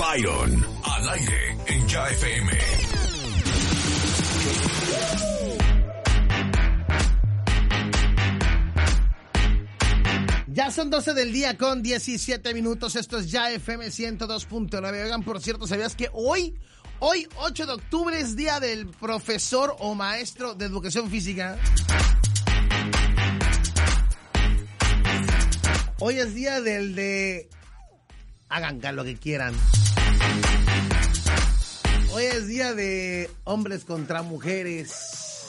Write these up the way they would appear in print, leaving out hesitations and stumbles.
Byron, al aire en Ya FM. Ya son 12 del día con 17 minutos. Esto es Ya FM 102.9. Oigan, por cierto, ¿sabías que hoy, 8 de octubre, es día del profesor o maestro de educación física? Hoy es día del de... Hagan lo que quieran. Hoy es día de hombres contra mujeres.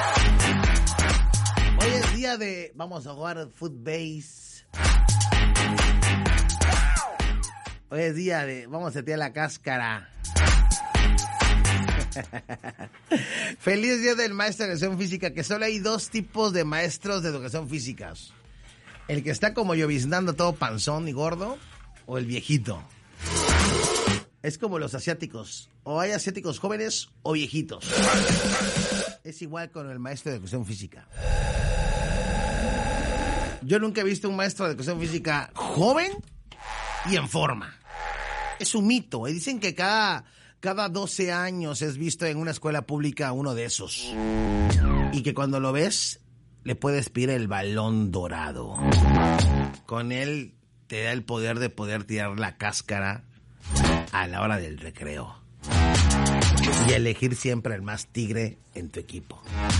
Hoy es día de... Vamos a jugar footbase. Hoy es día de... Vamos a setear la cáscara. Feliz día del maestro de educación física, que solo hay dos tipos de maestros de educación física. El que está como lloviznando todo panzón y gordo, o el viejito. Es como los asiáticos. O hay asiáticos jóvenes o viejitos. Es igual con el maestro de educación física. Yo nunca he visto un maestro de educación física joven y en forma. Es un mito. Y dicen que cada 12 años es visto en una escuela pública uno de esos. Y que cuando lo ves, le puedes pedir el balón dorado. Con él te da el poder de poder tirar la cáscara a la hora del recreo. Y elegir siempre el más tigre en tu equipo.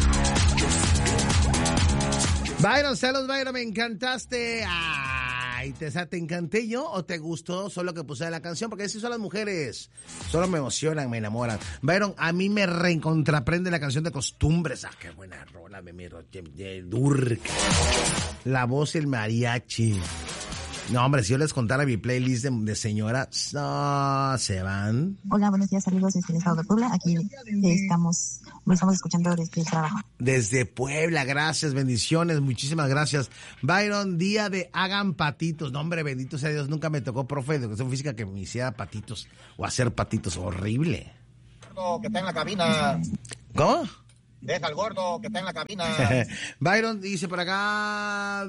Byron, saludos Byron, me encantaste. Ay, ¿te encanté yo o te gustó solo que puse la canción? Porque así son las mujeres. Solo me emocionan, me enamoran. Byron, a mí me reencontraprende la canción de Costumbres. Qué buena rola, me miro. Durk. La voz y el mariachi. No, hombre, si yo les contara mi playlist de señora, no, se van. Hola, buenos días, saludos desde el estado de Puebla. Aquí estamos escuchando desde el trabajo. Desde Puebla, gracias, bendiciones, muchísimas gracias. Byron, día de hagan patitos. No, hombre, bendito sea Dios, nunca me tocó profe de educación física que me hiciera patitos o hacer patitos, horrible. Que está en la cabina. ¿Cómo? Deja al gordo que está en la cabina. Byron dice por acá,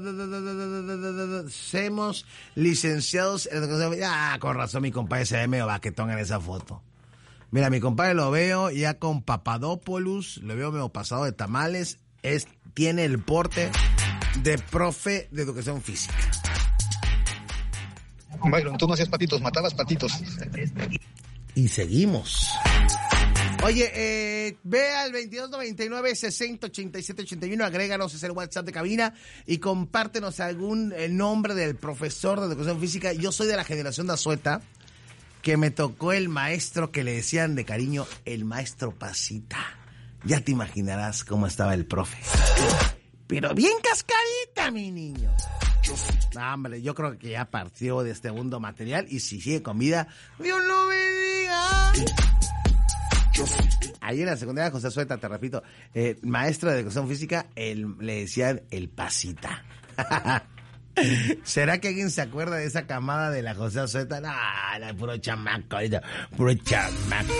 somos licenciados en educación. Con razón mi compadre se ve medio baquetón en esa foto. Mira, mi compadre lo veo ya con Papadopoulos, lo veo medio pasado de tamales, tiene el porte de profe de educación física. Byron, tú no hacías patitos, matabas patitos. Y seguimos. Oye, ve al 2299-608781, agréganos, es el WhatsApp de cabina y compártenos algún nombre del profesor de educación física. Yo soy de la generación de Azueta, que me tocó el maestro que le decían de cariño el maestro Pasita. Ya te imaginarás cómo estaba el profe. Pero bien cascarita, mi niño. No, hombre, yo creo que ya partió de este mundo material y si sigue con vida, Dios lo bendiga. Ahí en la secundaria José Azueta, te repito, maestro de educación física, le decían el Pasita. ¿Será que alguien se acuerda de esa camada de la José Azueta? No, puro chamaco, puro chamaco.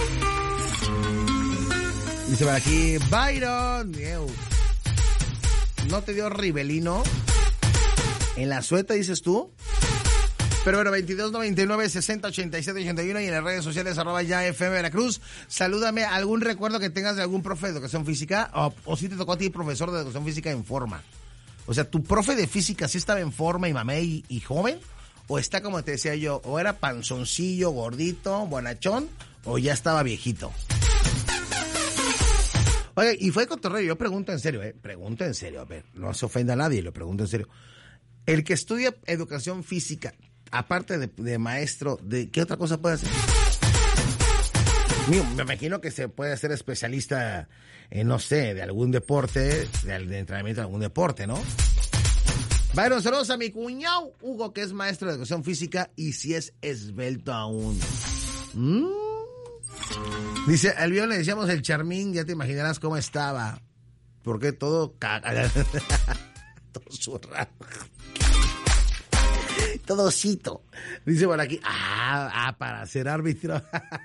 Dice por aquí, Byron, ¿no te dio Ribelino? ¿En la Azueta dices tú? Pero bueno, 2299-608781 y en las redes sociales @YaFM Veracruz. Salúdame algún recuerdo que tengas de algún profe de educación física o si te tocó a ti profesor de educación física en forma. O sea, ¿tu profe de física sí estaba en forma y mamey y joven? ¿O está como te decía yo, o era panzoncillo, gordito, bonachón, o ya estaba viejito? Oye, y fue cotorreo, yo pregunto en serio, pregunto en serio, a ver, no se ofenda a nadie, lo pregunto en serio. El que estudia educación física, aparte de maestro, ¿de qué otra cosa puede hacer? Me imagino que se puede hacer especialista en, no sé, de algún deporte, de entrenamiento de algún deporte, ¿no? Byron, saludos a mi cuñado Hugo, que es maestro de educación física y si es esbelto aún. Dice, al viejo le decíamos el Charmín, ya te imaginarás cómo estaba. Porque todo todo zurrado. Todo osito. Dice por aquí, para ser árbitro.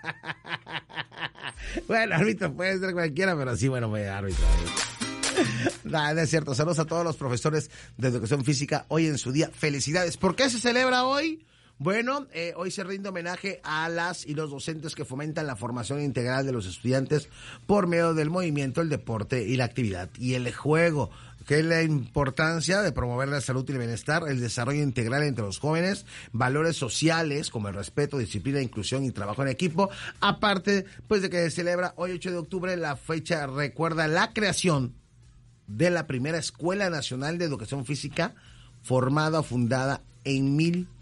Bueno, árbitro puede ser cualquiera, pero sí, bueno, voy a árbitro. No es cierto. Saludos a todos los profesores de educación física hoy en su día. Felicidades. ¿Por qué se celebra hoy? Bueno, hoy se rinde homenaje a las y los docentes que fomentan la formación integral de los estudiantes por medio del movimiento, el deporte y la actividad y el juego. Que es la importancia de promover la salud y el bienestar, el desarrollo integral entre los jóvenes, valores sociales como el respeto, disciplina, inclusión y trabajo en equipo. Aparte, pues de que se celebra hoy 8 de octubre, la fecha recuerda la creación de la primera Escuela Nacional de Educación Física, formada o fundada en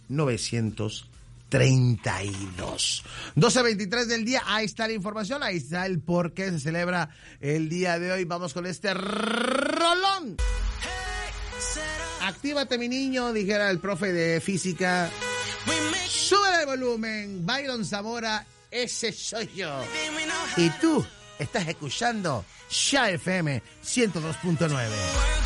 1932. 12:23 del día, ahí está la información, ahí está el por qué se celebra el día de hoy. Vamos con este rolón. Actívate, mi niño, dijera el profe de física. Sube el volumen, Byron Zamora, ese soy yo. Y tú estás escuchando Sha FM 102.9.